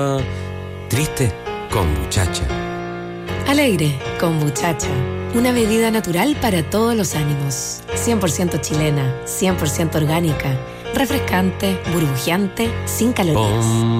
Triste con muchacha. Alegre con muchacha. Una bebida natural para todos los ánimos. 100% chilena, 100% orgánica, refrescante, burbujeante, sin calorías.